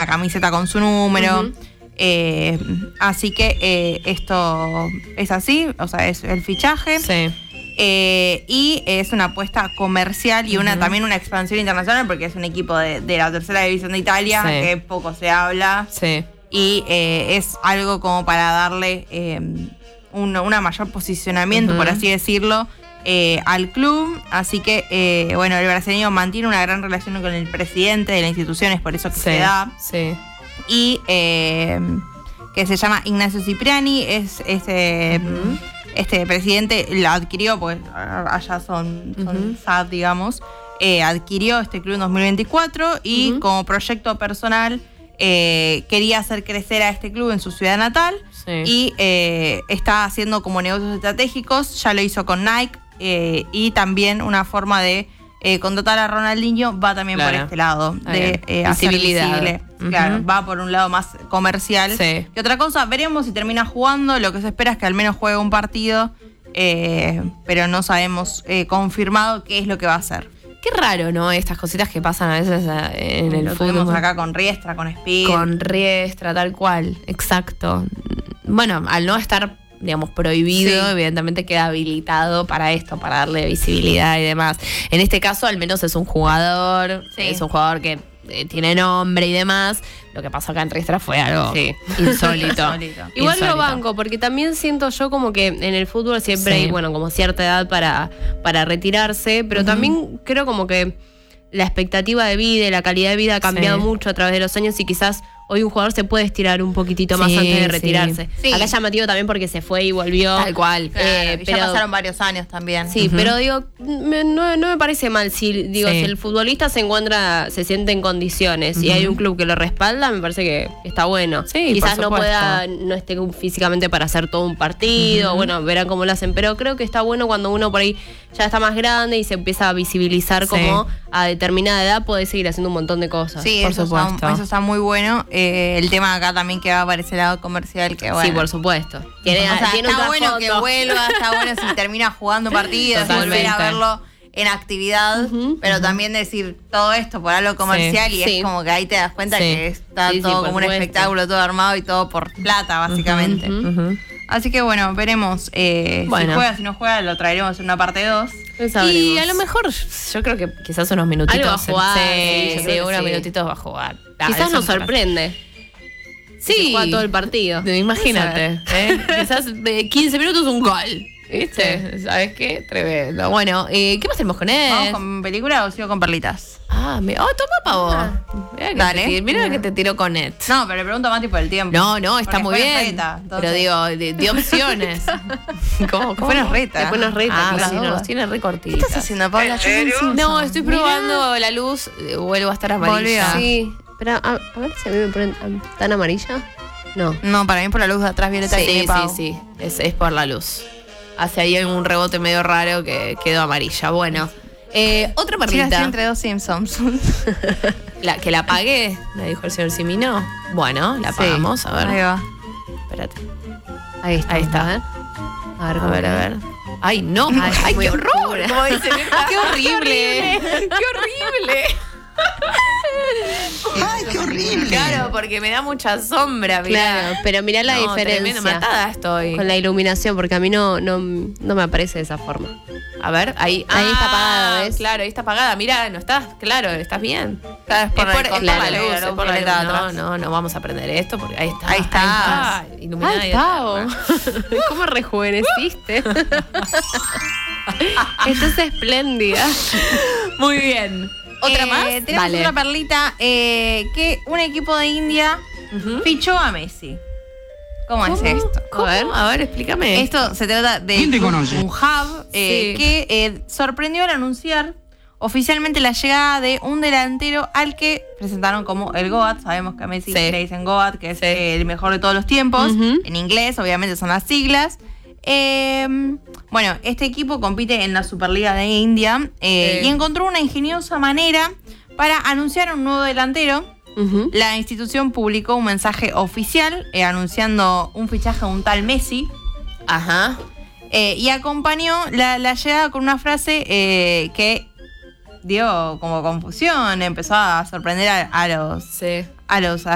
camiseta con su número. Así que esto es así, o sea, es el fichaje. Sí. Y es una apuesta comercial y también una expansión internacional, porque es un equipo de la tercera división de Italia, que poco se habla. Sí. Y es algo como para darle una mayor posicionamiento, por así decirlo, al club. Así que, bueno, el brasileño mantiene una gran relación con el presidente de la institución, es por eso que se da. Sí. Y que se llama Ignacio Cipriani, es este presidente lo adquirió, pues allá son SAD, digamos, adquirió este club en 2024 y como proyecto personal quería hacer crecer a este club en su ciudad natal y está haciendo como negocios estratégicos, ya lo hizo con Nike y también una forma de contratar a Ronaldinho va también por este lado, de hacer visible. Claro, va por un lado más comercial que otra cosa. Veremos si termina jugando. Lo que se espera es que al menos juegue un partido, pero no sabemos confirmado qué es lo que va a hacer. Qué raro, ¿no? Estas cositas que pasan a veces en el fútbol. Lo tuvimos acá con Riestra, con Speed. Con Riestra, tal cual, exacto. Bueno, al no estar, digamos, prohibido, evidentemente queda habilitado para esto, para darle visibilidad y demás. En este caso, al menos es un jugador que tiene nombre y demás. Lo que pasó acá en Riestra fue algo insólito. Igual lo banco, porque también siento yo como que en el fútbol siempre hay, bueno, como cierta edad para retirarse, pero también creo como que la expectativa de vida y la calidad de vida ha cambiado mucho a través de los años y quizás hoy un jugador se puede estirar un poquitito más antes de retirarse. Sí. Acá es llamativo también porque se fue y volvió. Tal cual. Claro, pero ya pasaron varios años también. Sí, pero digo, no me parece mal si el futbolista se siente en condiciones y hay un club que lo respalda, me parece que está bueno. Sí, quizás no esté físicamente para hacer todo un partido, bueno, verán cómo lo hacen, pero creo que está bueno cuando uno por ahí ya está más grande y se empieza a visibilizar como a determinada edad puede seguir haciendo un montón de cosas. Sí, por supuesto. Eso está muy bueno. El tema acá también que va para ese lado comercial, que bueno. Sí, por supuesto. Está bueno que vuelva, está bueno si termina jugando partidos, volver a verlo en actividad, pero también decir todo esto por algo comercial y es como que ahí te das cuenta que está todo como un espectáculo, todo armado y todo por plata, básicamente. Así que bueno, veremos si juega, si no juega, lo traeremos en una parte 2. Y a lo mejor, yo creo que quizás unos minutitos. Algo va a jugar. Unos minutitos va a jugar. Quizás nos sorprende. Sí. Juega todo el partido. Imagínate. Quizás 15 minutos un gol. ¿Viste? ¿Sabes qué? Tremendo. Bueno, ¿qué más tenemos con él? ¿Vamos con película o sigo con perlitas? Toma pavo. Dale. Mira que te tiró con Net. No, pero le pregunto a Mati por el tiempo. No, está muy bien. Reta, pero digo, de opciones. ¿Cómo? Después nos reta. Después nos reta, claro. sí, nos tiene recortitas. ¿Qué estás haciendo, Paula? No, estoy probando la luz. Vuelvo a estar amarilla. Sí. Pero a ver si a mí me ponen tan amarilla. No, para mí por la luz de atrás violeta. Sí. Es por la luz. Hace ahí un rebote medio raro que quedó amarilla. Bueno. Otra perlita. Estoy entre dos Simpsons. Que la apagué, me dijo el señor Simino. Bueno, la apagamos. A ver. Ahí va. Espérate. Ahí está. A ver. Ay, no. Ay, qué horror. Qué horrible. Qué horrible. ¡Ay, qué horrible! Claro, porque me da mucha sombra, mirá. Claro, pero mirá la diferencia. Tremendo, matada estoy. Con la iluminación, porque a mí no me aparece de esa forma. A ver, ahí está apagada, ¿ves? Claro, ahí está apagada. Mirá, no estás, claro, estás bien. Claro, es por la luz. No vamos a prender esto porque ahí está. Ahí está. Iluminada. Ay, Pau. ¿Cómo rejuveneciste? Estás espléndida. Muy bien. ¿Otra más? Tenemos otra perlita que un equipo de India fichó a Messi. ¿Cómo es esto? A ver, explícame. Esto se trata de un hub que sorprendió al anunciar oficialmente la llegada de un delantero al que presentaron como el GOAT. Sabemos que a Messi le dicen GOAT, que es el mejor de todos los tiempos. En inglés, obviamente, son las siglas. Bueno, este equipo compite en la Superliga de India y encontró una ingeniosa manera para anunciar un nuevo delantero. La institución publicó un mensaje oficial anunciando un fichaje de un tal Messi. Y acompañó la llegada con una frase que dio como confusión, empezó a sorprender a los